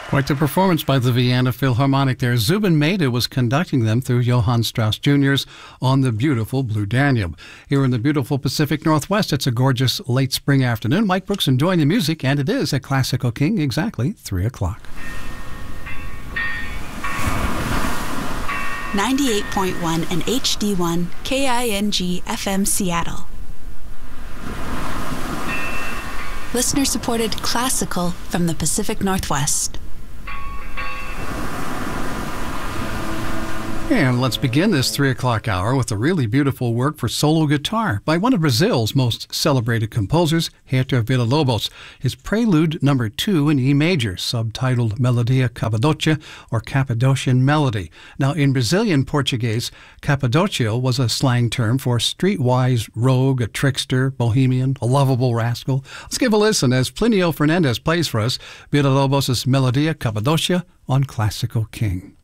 Quite the performance by the Vienna Philharmonic there. Zubin Mehta was conducting them through Johann Strauss Jr.'s On the Beautiful Blue Danube. Here in the beautiful Pacific Northwest, it's a gorgeous late spring afternoon. Mike Brooks enjoying the music, and it is at Classical King exactly 3 o'clock. 98.1 and HD1 KING FM Seattle. Listener-supported classical from the Pacific Northwest. And let's begin this 3 o'clock hour with a really beautiful work for solo guitar by one of Brazil's most celebrated composers, Heitor Villa-Lobos. His Prelude No. 2 in E major, subtitled Melodia Cappadocia, or Cappadocian Melody. Now, in Brazilian Portuguese, Cappadocio was a slang term for streetwise rogue, a trickster, bohemian, a lovable rascal. Let's give a listen as Plinio Fernandez plays for us Villa-Lobos' Melodia Cappadocia on Classical King.